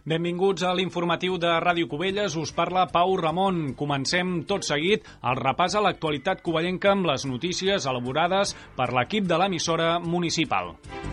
Benvinguts a l'informatiu de Ràdio Cubelles. Us parla Pau Ramon. Comencem tot seguit el repàs a l'actualitat covellenca amb les notícies elaborades per l'equip de l'emissora municipal.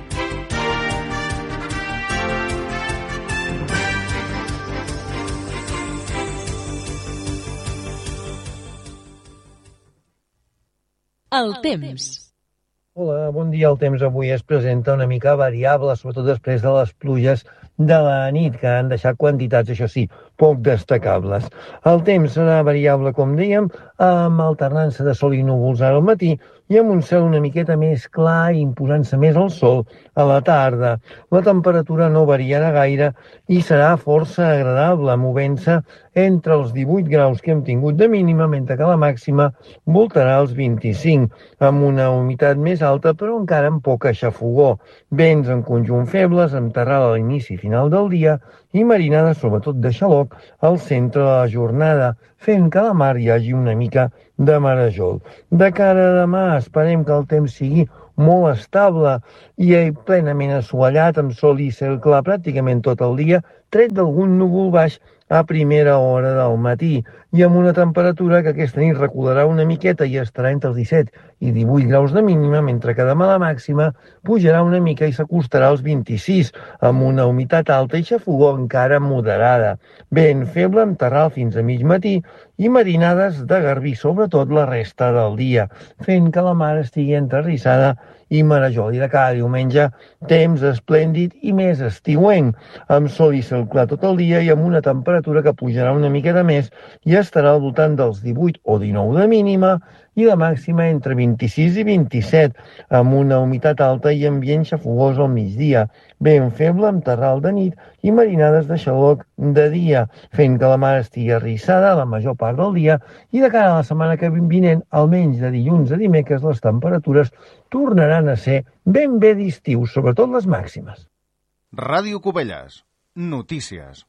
El temps. Hola, bon dia. El temps avui es presenta una mica variable, sobretot després de les pluges de la nit, que han deixat quantitats, això sí, poc destacables. El temps serà variable, com dèiem, amb alternança de sol i núvols ara al matí i amb un cel una miqueta més clar i imposant-se més el sol a la tarda. La temperatura no variarà gaire i serà força agradable, movent-se entre els 18 graus que hem tingut de mínima, mentre que la màxima voltarà els 25, amb una humitat més alta, però encara amb poca xafogor. Vents en conjunt febles, amb terral a l'inici i final del dia, i marinades, sobretot de xaloc, al centre de la jornada, fent que a la mar hi hagi una mica de marejol. De cara a demà, esperem que el temps sigui molt estable i plenament assolellat, amb sol i cel clar pràcticament tot el dia, tret d'algun núvol baix a primera hora del matí, i amb una temperatura que aquesta nit recularà una miqueta i estarà entre els 17 i 18 graus de mínima, mentre que demà la màxima pujarà una mica i s'acostarà als 26, amb una humitat alta i xafogor encara moderada. Vent feble amb terral fins a mig matí i marinades de garbí, sobretot la resta del dia, fent que la mar estigui enterrissada i marejol. I de cada diumenge, temps esplèndid i més estiuenc, amb sol i cel clar tot el dia i amb una temperatura que pujarà una miqueta més i estarà al voltant dels 18 o 19 de mínima i la màxima entre 26 i 27, amb una humitat alta i ambient xafogós al migdia, vent feble amb terral de nit i marinades de xaloc de dia, fent que la mar estigui arrissada la major part del dia, i de cara a la setmana que vinent, almenys de dilluns a dimecres, les temperatures tornaran a ser ben bé d'estiu, sobretot les màximes. Ràdio Cubelles. Notícies.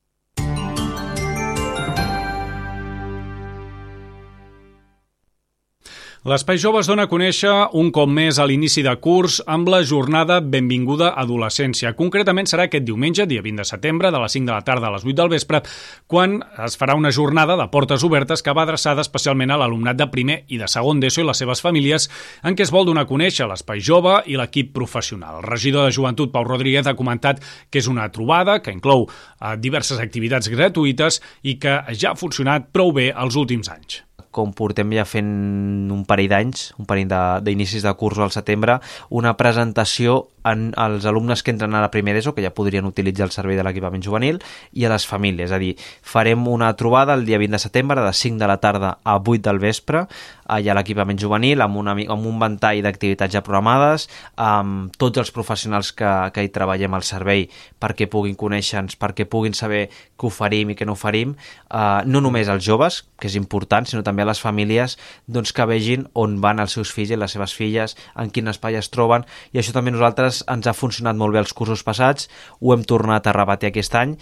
L'Espai Jove es dona a conèixer un cop més a l'inici de curs amb la jornada Benvinguda Adolescència. Concretament serà aquest diumenge, dia 20 de setembre, de les 5 de la tarda a les 8 del vespre, quan es farà una jornada de portes obertes que va adreçada especialment a l'alumnat de primer i de segon d'ESO i les seves famílies, en què es vol donar a conèixer l'Espai Jove i l'equip professional. El regidor de Joventut, Pau Rodríguez, ha comentat que és una trobada que inclou diverses activitats gratuïtes i que ja ha funcionat prou bé els últims anys. Com portem ja fent un parell d'anys, un parell d'inicis de curs al setembre, una presentació als alumnes que entren a la primera ESO, que ja podrien utilitzar el servei de l'equipament juvenil, i a les famílies. És a dir, farem una trobada el dia 20 de setembre de 5 de la tarda a 8 del vespre, allà a l'equipament juvenil, amb un ventall d'activitats ja programades, amb tots els professionals que hi treballem al servei perquè puguin conèixer-nos, perquè puguin saber què oferim i què no oferim, no només als joves, que és important, sinó també a les famílies, doncs, que vegin on van els seus fills i les seves filles, en quin espai es troben, i això també nosaltres ens ha funcionat molt bé els cursos passats, ho hem tornat a repetir aquest any.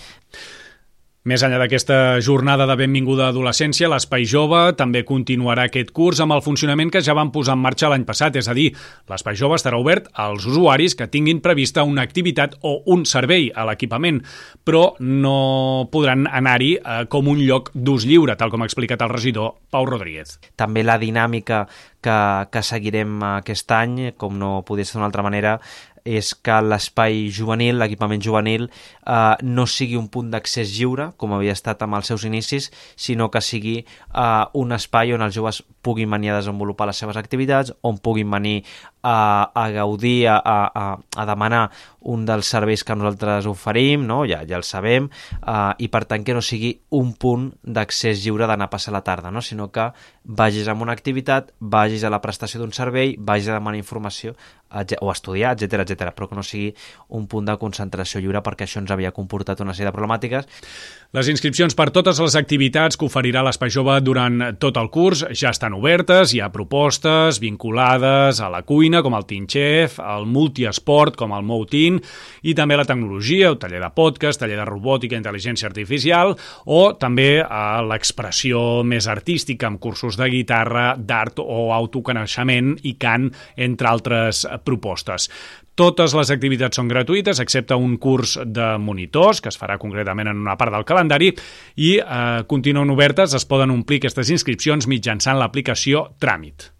Més enllà d'aquesta jornada de Benvinguda Adolescència, l'Espai Jove també continuarà aquest curs amb el funcionament que ja van posar en marxa l'any passat, és a dir, l'Espai Jove estarà obert als usuaris que tinguin prevista una activitat o un servei a l'equipament, però no podran anar-hi com un lloc d'ús lliure, tal com ha explicat el regidor Pau Rodríguez. També la dinàmica que seguirem aquest any, com no podia ser d'una altra manera, és que l'espai juvenil, l'equipament juvenil, no sigui un punt d'accés lliure, com havia estat amb els seus inicis, sinó que sigui un espai on els joves puguin venir a desenvolupar les seves activitats, on puguin venir a gaudir, a demanar un dels serveis que nosaltres oferim, no? Ja el sabem, i per tant que no sigui un punt d'accés lliure d'anar a passar la tarda, no? Sinó que vagis a una activitat, vagis a la prestació d'un servei, vagis a demanar informació o estudiar, etc, però que no sigui un punt de concentració lliure, perquè això ens havia comportat una sèrie de problemàtiques. Les inscripcions per totes les activitats que oferirà l'Espai Jove durant tot el curs ja estan obertes, hi ha propostes vinculades a la cuina, com el Teen Chef, al multiesport, com el Moutin, i també a la tecnologia, el taller de podcast, taller de robòtica i intel·ligència artificial, o també a l'expressió més artística, amb cursos de guitarra, d'art o autoconeixement i cant, entre altres propostes. Totes les activitats són gratuïtes, excepte un curs de monitors, que es farà concretament en una part del calendari, i continuen obertes, es poden omplir aquestes inscripcions mitjançant l'aplicació Tràmit.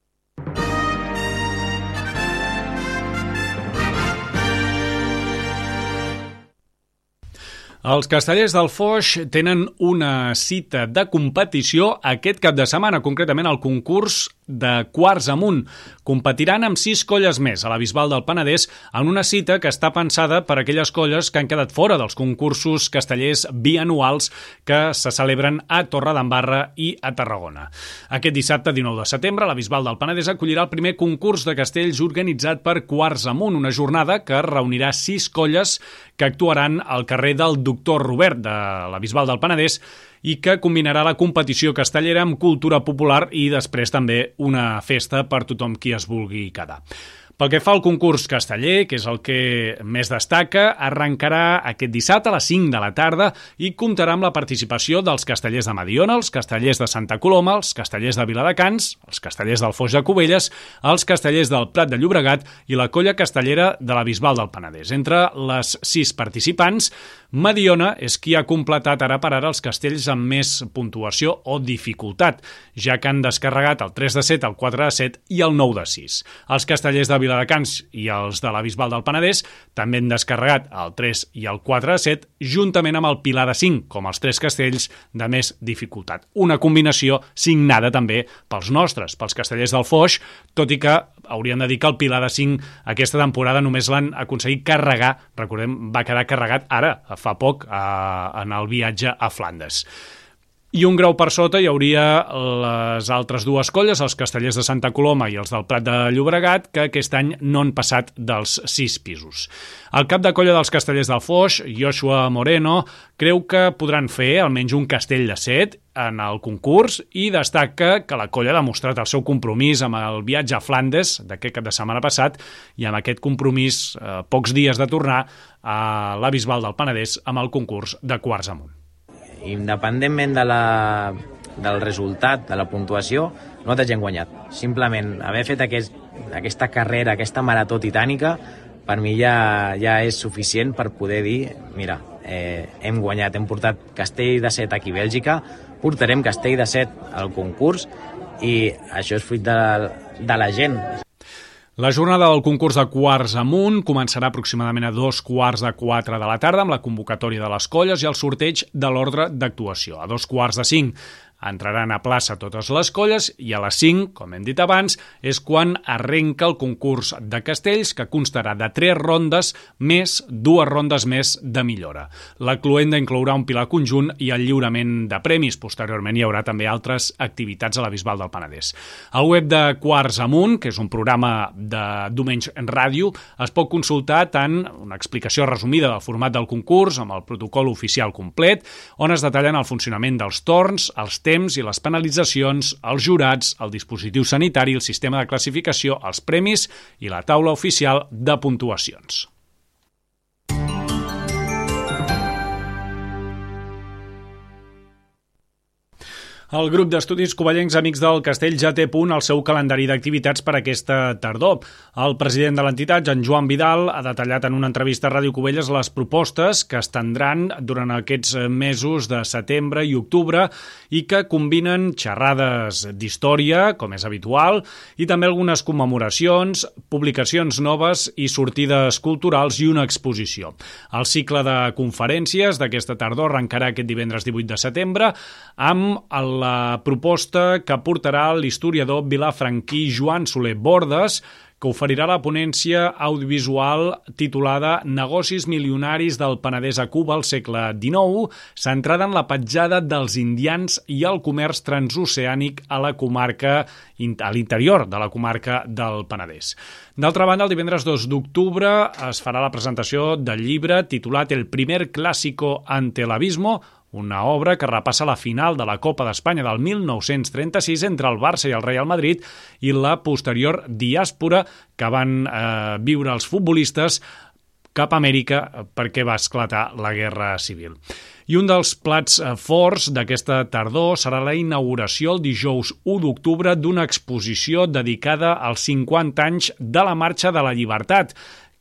Els Castellers del Foix tenen una cita de competició aquest cap de setmana, concretament el concurs de quarts amunt. Competiran amb 6 colles més a la Bisbal del Penedès en una cita que està pensada per a aquelles colles que han quedat fora dels concursos castellers bianuals que se celebren a Torredembarra i a Tarragona. Aquest dissabte, 19 de setembre, la Bisbal del Penedès acollirà el primer concurs de castells organitzat per Quarts Amunt, una jornada que reunirà 6 colles que actuaran al carrer del Doctor Robert de la Bisbal del Penedès i que combinarà la competició castellera amb cultura popular i després també una festa per tothom qui es vulgui quedar. Pel que fa al concurs casteller, que és el que més destaca, arrencarà aquest dissabte a les 5 de la tarda i comptarà amb la participació dels castellers de Mediona, els castellers de Santa Coloma, els castellers de Viladecans, els castellers del Foix de Cubelles, els castellers del Prat de Llobregat i la colla castellera de la Bisbal del Penedès. Entre les 6 participants, Mediona és qui ha completat ara per ara els castells amb més puntuació o dificultat, ja que han descarregat el 3 de 7, el 4 de 7 i el 9 de 6. Els castellers de Viladecans i els de la Bisbal del Penedès també han descarregat el 3 i el 4 de 7, juntament amb el Pilar de 5, com els 3 castells de més dificultat. Una combinació signada també pels nostres, pels castellers del Foix, tot i que hauríem de dir que el Pilar de 5 aquesta temporada només l'han aconseguit carregar, recordem, va quedar carregat ara, fa poc, en el viatge a Flandes. I un grau per sota hi hauria les altres dues colles, els castellers de Santa Coloma i els del Prat de Llobregat, que aquest any no han passat dels 6 pisos. El cap de colla dels castellers del Foix, Joshua Moreno, creu que podran fer almenys un castell de 7 en el concurs i destaca que la colla ha demostrat el seu compromís amb el viatge a Flandes d'aquest cap de setmana passat i amb aquest compromís, pocs dies de tornar a la Bisbal del Penedès amb el concurs de quarts amunt. Independentment del resultat, de la puntuació, nosaltres ja hem guanyat. Simplement haver fet aquesta carrera, aquesta marató titànica, per mi ja és suficient per poder dir, mira, hem guanyat, hem portat castell de 7 aquí a Bèlgica, portarem castell de 7 al concurs i això és fruit de la gent. La jornada del concurs de quarts amunt començarà aproximadament a 3:45 de la tarda amb la convocatòria de les colles i el sorteig de l'ordre d'actuació. A 4:45 entraran a plaça totes les colles i a les 5, com hem dit abans, és quan arrenca el concurs de castells, que constarà de 3 rondes més 2 rondes més de millora. La cloenda inclourà un pilar conjunt i el lliurament de premis. Posteriorment hi haurà també altres activitats a la Bisbal del Penedès. Al web de Quarts Amunt, que és un programa de Domenys Ràdio, es pot consultar tant una explicació resumida del format del concurs amb el protocol oficial complet, on es detallen el funcionament dels torns, els temps i les penalitzacions, els jurats, el dispositiu sanitari, el sistema de classificació, els premis i la taula oficial de puntuacions. El grup d'estudis covellencs Amics del Castell ja té a punt el seu calendari d'activitats per aquesta tardor. El president de l'entitat, en Joan Vidal, ha detallat en una entrevista a Ràdio Cubelles les propostes que es tindran durant aquests mesos de setembre i octubre i que combinen xerrades d'història, com és habitual, i també algunes commemoracions, publicacions noves i sortides culturals i una exposició. El cicle de conferències d'aquesta tardor arrencarà aquest divendres 18 de setembre amb la proposta que portarà l'historiador vilafranquí Joan Soler Bordes, que oferirà la ponència audiovisual titulada Negocis milionaris del Penedès a Cuba al segle XIX, centrada en la petjada dels indians i el comerç transoceànic a la comarca, a l'interior de la comarca del Penedès. D'altra banda, el divendres 2 d'octubre es farà la presentació del llibre titulat El primer clásico ante el abismo, una obra que repassa la final de la Copa d'Espanya del 1936 entre el Barça i el Real Madrid i la posterior diàspora que van viure els futbolistes cap a Amèrica perquè va esclatar la Guerra Civil. I un dels plats forts d'aquesta tardor serà la inauguració el dijous 1 d'octubre d'una exposició dedicada als 50 anys de la Marxa de la Llibertat,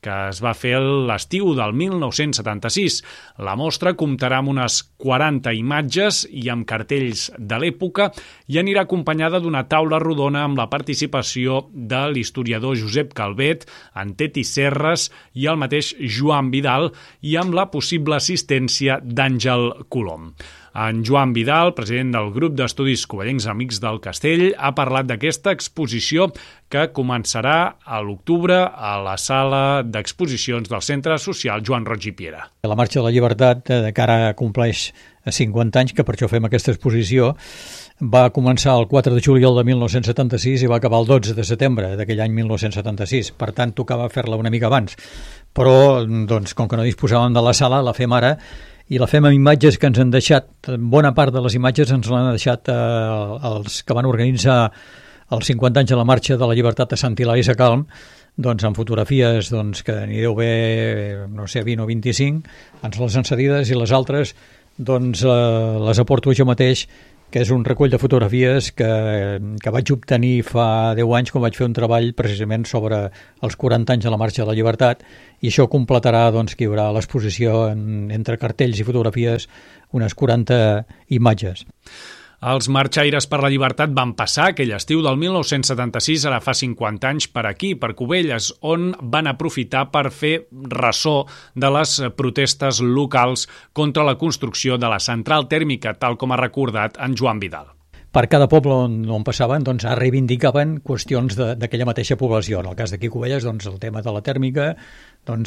que es va fer l'estiu del 1976. La mostra comptarà amb unes 40 imatges i amb cartells de l'època i anirà acompanyada d'una taula rodona amb la participació de l'historiador Josep Calvet, en Teti Serres i el mateix Joan Vidal i amb la possible assistència d'Àngel Colom. En Joan Vidal, president del grup d'estudis covellencs Amics del Castell, ha parlat d'aquesta exposició que començarà a l'octubre a la sala d'exposicions del Centre Social Joan Roig i Piera. La Marxa de la Llibertat, de cara compleix 50 anys, que per això fem aquesta exposició, va començar el 4 de juliol de 1976 i va acabar el 12 de setembre d'aquell any 1976. Per tant, tocava fer-la una mica abans. Però, doncs, com que no disposàvem de la sala, la fem ara i la fem amb imatges que ens han deixat. Bona part de les imatges ens l'han deixat els que van organitzar els 50 anys de la Marxa de la Llibertat a Sant Hilari Sacalm, doncs amb fotografies que n'hi deu haver, no sé, 20 o 25, ens les han cedides i les altres doncs les aporto jo mateix, que és un recull de fotografies que vaig obtenir fa 10 anys quan vaig fer un treball precisament sobre els 40 anys de la Marxa de la Llibertat, i això completarà que hi haurà a l'exposició entre cartells i fotografies unes 40 imatges. Els marxaires per la llibertat van passar aquell estiu del 1976, ara fa 50 anys, per aquí, per Cubelles, on van aprofitar per fer ressò de les protestes locals contra la construcció de la central tèrmica, tal com ha recordat en Joan Vidal. Per cada poble on passaven, reivindicaven qüestions d'aquella mateixa població. En el cas d'aquí Cubelles, el tema de la tèrmica, en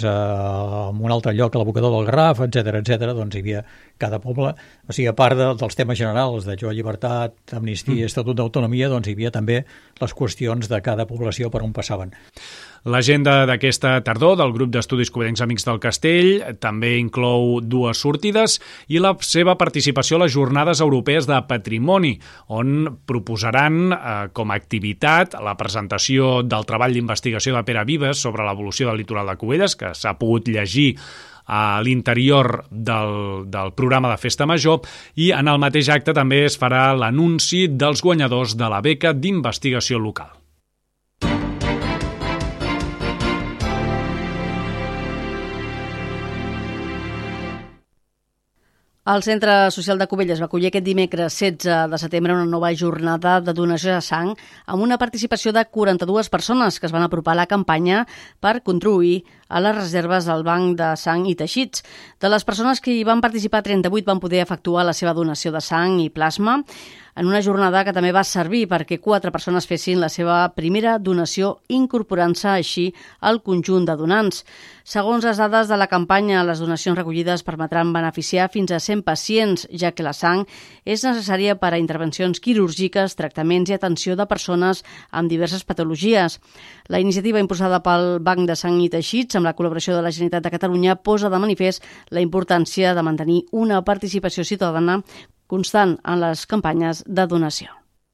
un altre lloc, a l'abocador del Garraf, etc, hi havia cada poble, o sigui, a part dels temes generals de llibertat, amnistia, estatut d'autonomia, hi havia també les qüestions de cada població per on passaven. L'agenda d'aquesta tardor del grup d'estudis covellencs Amics del Castell també inclou 2 sortides i la seva participació a les Jornades Europees de Patrimoni, on proposaran com a activitat la presentació del treball d'investigació de Pere Vives sobre l'evolució del litoral de Cubelles, que s'ha pogut llegir a l'interior del programa de Festa Major, i en el mateix acte també es farà l'anunci dels guanyadors de la beca d'investigació local. El Centre Social de Cubelles va acollir aquest dimecres 16 de setembre una nova jornada de donació de sang amb una participació de 42 persones que es van apropar a la campanya per contribuir a les reserves del Banc de Sang i Teixits. De les persones que hi van participar, 38 van poder efectuar la seva donació de sang i plasma en una jornada que també va servir perquè 4 persones fessin la seva primera donació, incorporant-se així al conjunt de donants. Segons les dades de la campanya, les donacions recollides permetran beneficiar fins a 100 pacients, ja que la sang és necessària per a intervencions quirúrgiques, tractaments i atenció de persones amb diverses patologies. La iniciativa impulsada pel Banc de Sang i Teixits, amb la col·laboració de la Generalitat de Catalunya, posa de manifest la importància de mantenir una participació ciutadana constant en les campanyes de donació.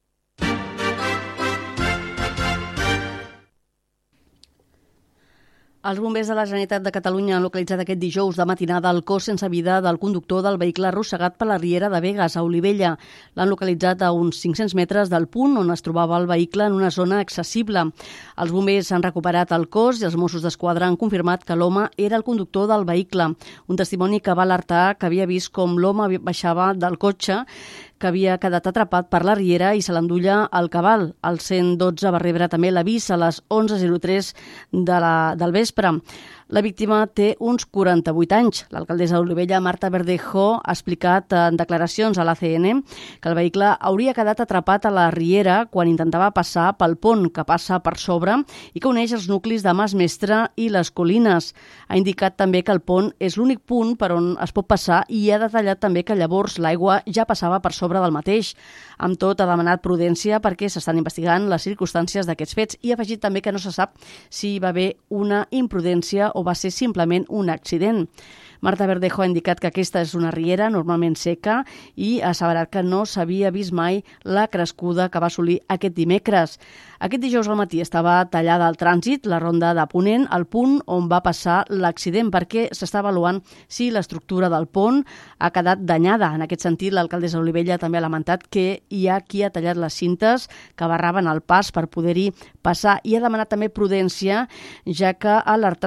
Els bombers de la Generalitat de Catalunya han localitzat aquest dijous de matinada el cos sense vida del conductor del vehicle arrossegat per la riera de Begues, a Olivella. L'han localitzat a uns 500 metres del punt on es trobava el vehicle en una zona accessible. Els bombers han recuperat el cos i els Mossos d'Esquadra han confirmat que l'home era el conductor del vehicle. Un testimoni que va alertar que havia vist com l'home baixava del cotxe, que havia quedat atrapat per la riera i se l'endulla al cabal. El 112 va rebre també l'avís a les 11:03 del vespre. La víctima té uns 48 anys. L'alcaldessa d'Olivella, Marta Verdejo, ha explicat en declaracions a l'ACN que el vehicle hauria quedat atrapat a la riera quan intentava passar pel pont que passa per sobre i que uneix els nuclis de Mas Mestre i les Colines. Ha indicat també que el pont és l'únic punt per on es pot passar i ha detallat també que llavors l'aigua ja passava per sobre del mateix. Amb tot, ha demanat prudència perquè s'estan investigant les circumstàncies d'aquests fets i ha afegit també que no se sap si hi va haver una imprudència o va ser simplement un accident. Marta Verdejo ha indicat que aquesta és una riera normalment seca i ha asseverat que no s'havia vist mai la crescuda que va assolir aquest dimecres. Aquest dijous al matí estava tallada al trànsit la ronda de Ponent, al punt on va passar l'accident, perquè s'està avaluant si l'estructura del pont ha quedat danyada. En aquest sentit, l'alcaldessa d'Olivella també ha lamentat que hi ha qui ha tallat les cintes que barraven el pas per poder-hi passar i ha demanat també prudència, ja que ha alertat que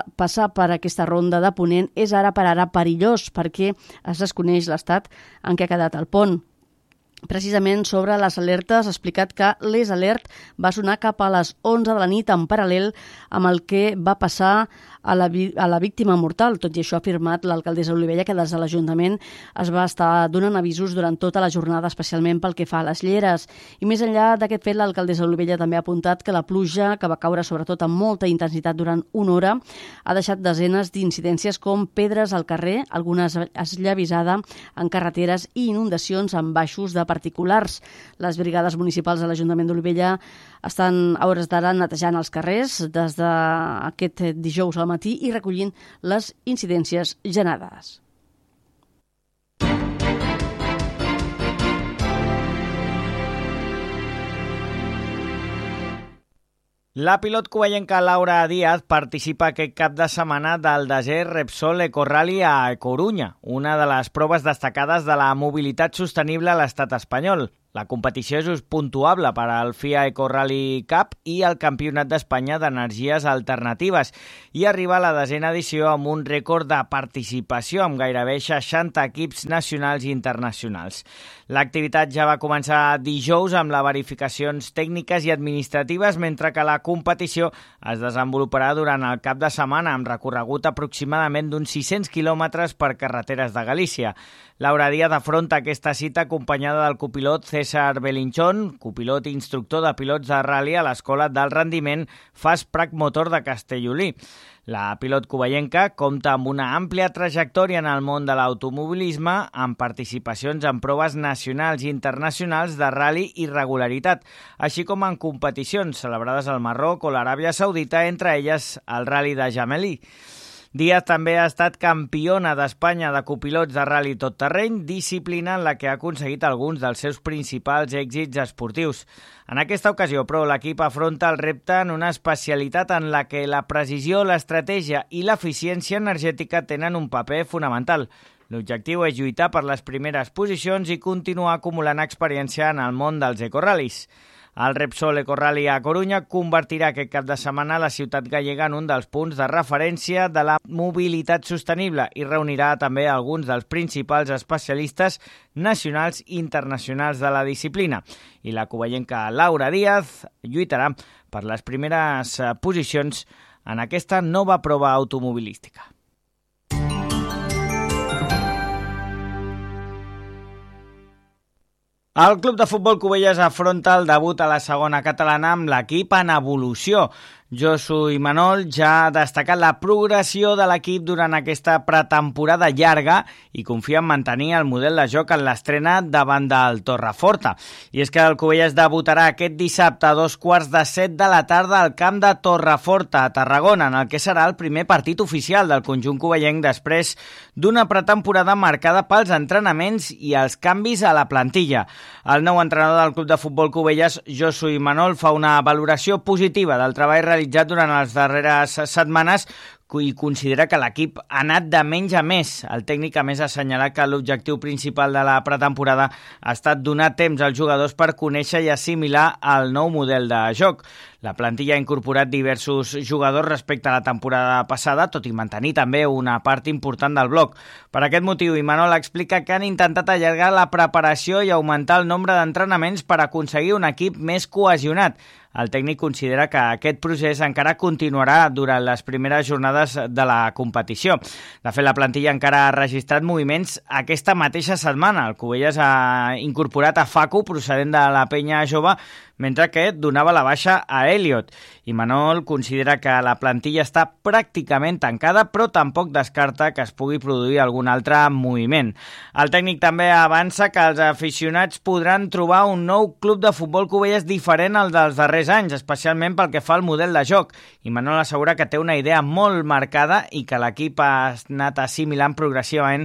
passar per aquesta ronda de ponent és ara per ara perillós perquè es desconeix l'estat en què ha quedat el pont. Precisament sobre les alertes, ha explicat que l'Es Alert va sonar cap a les 11 de la nit en paral·lel amb el que va passar a la víctima mortal. Tot i això ha afirmat l'alcaldessa Olivella que des de l'Ajuntament es va estar donant avisos durant tota la jornada, especialment pel que fa a les lleres. I més enllà d'aquest fet, l'alcaldessa Olivella també ha apuntat que la pluja, que va caure sobretot amb molta intensitat durant una hora, ha deixat desenes d'incidències com pedres al carrer, algunes esllavissada en carreteres i inundacions en baixos de particulars. Les brigades municipals de l'Ajuntament d'Olivella estan a hores d'ara netejant els carrers des d'aquest dijous al matí i recollint les incidències generades. La pilot cubayenca Laura Díaz participa aquest cap de setmana del 10è Repsol Ecorrally a Corunya, una de les proves destacades de la mobilitat sostenible a l'estat espanyol. La competició és puntuable per al FIA Ecorrally Cup i el Campionat d'Espanya d'Energies Alternatives i arriba a la 10a edició amb un rècord de participació amb gairebé 60 equips nacionals i internacionals. L'activitat ja va començar dijous amb les verificacions tècniques i administratives, mentre que la competició es desenvoluparà durant el cap de setmana amb recorregut aproximadament d'uns 600 quilòmetres per carreteres de Galícia. Laura Díaz afronta aquesta cita acompanyada del copilot César Belinchón, copilot i instructor de pilots de rally a l'Escola del Rendiment Fast Prac Motor de Castellolí. La pilot cubayenca compta amb una àmplia trajectòria en el món de l'automobilisme, amb participacions en proves nacionals i internacionals de rally i regularitat, així com en competicions celebrades al Marroc o l'Aràbia Saudita, entre elles el Rally de Jamelí. Díaz també ha estat campiona d'Espanya de copilots de rally tot terreny, disciplina en la que ha aconseguit alguns dels seus principals èxits esportius. En aquesta ocasió, però, l'equip afronta el repte en una especialitat en la que la precisió, l'estratègia i l'eficiència energètica tenen un paper fonamental. L'objectiu és lluitar per les primeres posicions i continuar acumulant experiència en el món dels ecorralis. El Repsol Ecorrally a Corunya convertirà aquest cap de setmana la ciutat gallega en un dels punts de referència de la mobilitat sostenible i reunirà també alguns dels principals especialistes nacionals i internacionals de la disciplina. I la cubayenca Laura Díaz lluitarà per les primeres posicions en aquesta nova prova automobilística. El Club de Futbol Cubelles afronta el debut a la segona catalana amb l'equip en evolució. Josu Imanol ja ha destacat la progressió de l'equip durant aquesta pretemporada llarga i confia en mantenir el model de joc en l'estrena davant del Torreforta. I és que el Cubelles debutarà aquest dissabte a 6:15 de la tarda al camp de Torreforta, a Tarragona, en el que serà el primer partit oficial del conjunt cubellenc després d'una pretemporada marcada pels entrenaments i els canvis a la plantilla. El nou entrenador del Club de Futbol Cubelles, Josu Imanol, fa una valoració positiva del treball realitzat durant les darreres setmanes i considera que l'equip ha anat de menys a més. El tècnic, a més, ha assenyalat que l'objectiu principal de la pretemporada ha estat donar temps als jugadors per conèixer i assimilar el nou model de joc. La plantilla ha incorporat diversos jugadors respecte a la temporada passada, tot i mantenir també una part important del bloc. Per aquest motiu, Imanol explica que han intentat allargar la preparació i augmentar el nombre d'entrenaments per aconseguir un equip més cohesionat. El tècnic considera que aquest procés encara continuarà durant les primeres jornades de la competició. De fet, la plantilla encara ha registrat moviments aquesta mateixa setmana. El Cubelles ha incorporat a Facu, procedent de la penya jove, mentre que donava la baixa a Elliot. Imanol considera que la plantilla està pràcticament tancada, però tampoc descarta que es pugui produir algun altre moviment. El tècnic també avança que els aficionats podran trobar un nou club de futbol Cubelles diferent al dels darrers anys, especialment pel que fa al model de joc. Imanol assegura que té una idea molt marcada i que l'equip ha anat assimilant progressivament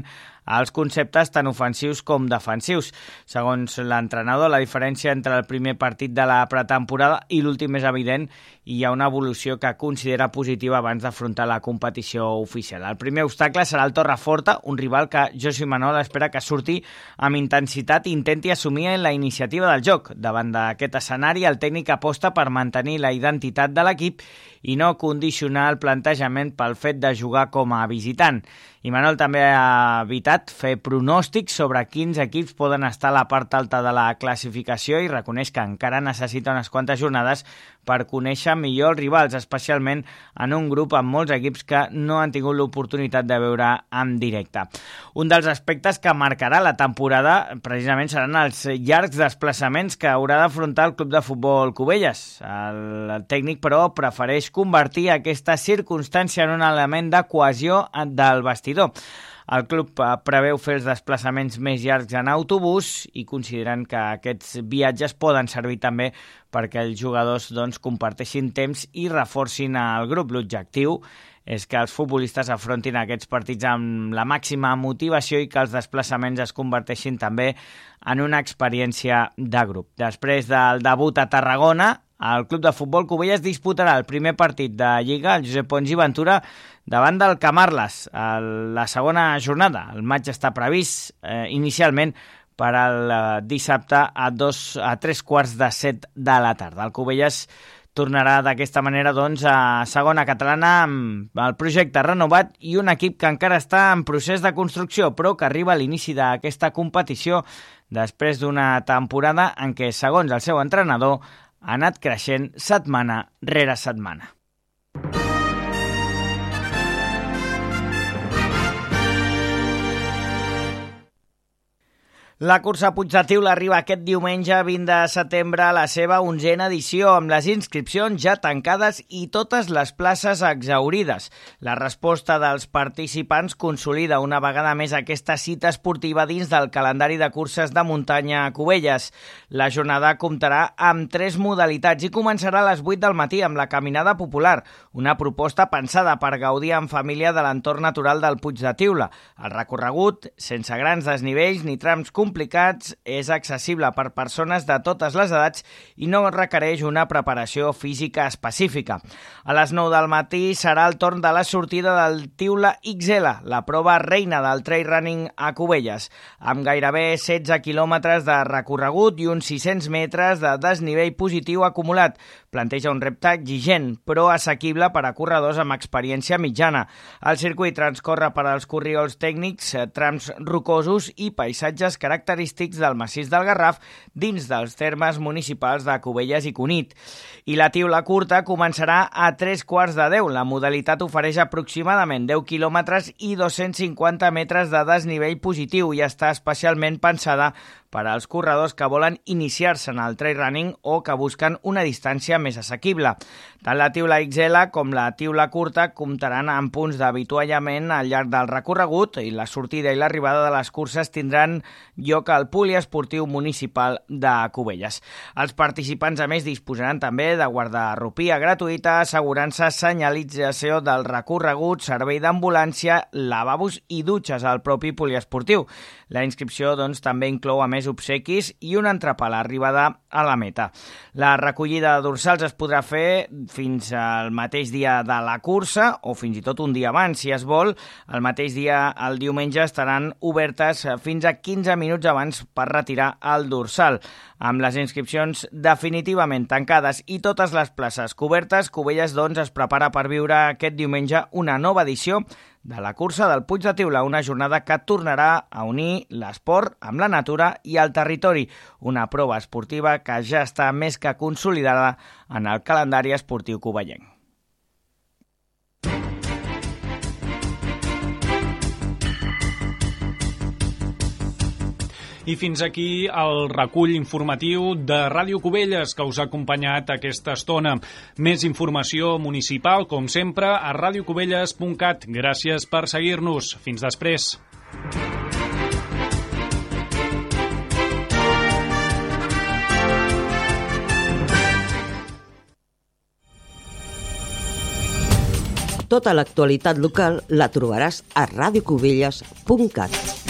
els conceptes tant ofensius com defensius. Segons l'entrenador, la diferència entre el primer partit de la pretemporada i l'últim és evident i hi ha una evolució que considera positiva abans d'afrontar la competició oficial. El primer obstacle serà el Torreforta, un rival que Josu Imanol espera que surti amb intensitat i intenti assumir la iniciativa del joc. Davant d'aquest escenari, el tècnic aposta per mantenir la identitat de l'equip i no condicionar el plantejament pel fet de jugar com a visitant. Imanol també ha evitat fer pronòstics sobre quins equips poden estar a la part alta de la classificació i reconeix que encara necessita unes quantes jornades per conèixer millor els rivals, especialment en un grup amb molts equips que no han tingut l'oportunitat de veure en directe. Un dels aspectes que marcarà la temporada precisament seran els llargs desplaçaments que haurà d'afrontar el Club de Futbol Cubelles. El tècnic, però, prefereix convertir aquesta circumstància en un element de cohesió del vestidor. El club preveu fer els desplaçaments més llargs en autobús i consideren que aquests viatges poden servir també perquè els jugadors comparteixin temps i reforcin el grup. L'objectiu és que els futbolistes afrontin aquests partits amb la màxima motivació i que els desplaçaments es converteixin també en una experiència de grup. Després del debut a Tarragona, el Club de Futbol Cubelles disputarà el primer partit de Lliga, el Josep Pons i Ventura, davant del Camarles, la segona jornada. El maig està previst inicialment per al dissabte a 3:15 de la tarda. El Cubelles tornarà d'aquesta manera a segona catalana amb el projecte renovat i un equip que encara està en procés de construcció, però que arriba a l'inici d'aquesta competició després d'una temporada en què, segons el seu entrenador, ha anat creixent setmana rere setmana. La cursa Puig de Tiula arriba aquest diumenge 20 de setembre a la seva 11a edició, amb les inscripcions ja tancades i totes les places exhaurides. La resposta dels participants consolida una vegada més aquesta cita esportiva dins del calendari de curses de muntanya a Cubelles. La jornada comptarà amb 3 modalitats i començarà a les 8 del matí amb la caminada popular, una proposta pensada per gaudir en família de l'entorn natural del Puig de Tiula. El recorregut, sense grans desnivells ni trams complicats, és accessible per persones de totes les edats i no requereix una preparació física específica. A les 9 del matí serà el torn de la sortida del Tiula XL, la prova reina del trail running a Cubelles, amb gairebé 16 quilòmetres de recorregut i uns 600 metres de desnivell positiu acumulat. Planteja un repte exigent, però assequible per a corredors amb experiència mitjana. El circuit transcorre per als corriols tècnics, trams rocosos i paisatges característics del massís del Garraf dins dels termes municipals de Cubelles i Cunit. I la Tiula curta començarà a 9:45. La modalitat ofereix aproximadament 10 quilòmetres i 250 metres de desnivell positiu i està especialment pensada per als corredors que volen iniciar-se en el trail running o que busquen una distància més assequible. Tant la Tiula XL com la Tiula curta comptaran amb punts d'avituallament al llarg del recorregut i la sortida i l'arribada de les curses tindran lloc al poliesportiu municipal de Cubelles. Els participants, a més, disposaran també de guardarropia gratuïta, assegurança, senyalització del recorregut, servei d'ambulància, lavabos i dutxes al propi poliesportiu. La inscripció, també inclou, a més, obsequis i un entrepà a l'arribada a la meta. La recollida de dorsals es podrà fer fins al mateix dia de la cursa o fins i tot un dia abans, si es vol. El mateix dia, el diumenge, estaran obertes fins a 15 minuts abans per retirar el dorsal. Amb les inscripcions definitivament tancades i totes les places cobertes, Cubelles, es prepara per viure aquest diumenge una nova edició de la cursa del Puig de Tiula, una jornada que tornarà a unir l'esport amb la natura i el territori, una prova esportiva que ja està més que consolidada en el calendari esportiu cubellenc. I fins aquí el recull informatiu de Ràdio Cubelles que us ha acompanyat aquesta estona. Més informació municipal, com sempre, a radiocubelles.cat. Gràcies per seguir-nos. Fins després. Tota l'actualitat local la trobaràs a radiocubelles.cat.